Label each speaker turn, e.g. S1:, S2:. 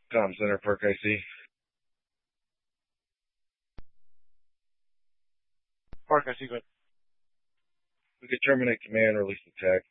S1: Comm Center, Park IC.
S2: Park, I see. Good.
S1: We could terminate command, release the tech.